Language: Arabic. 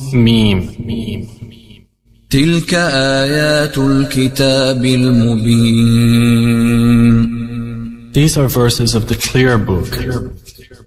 ميم. تلك آيات الكتاب المبين. These are verses of the clear book.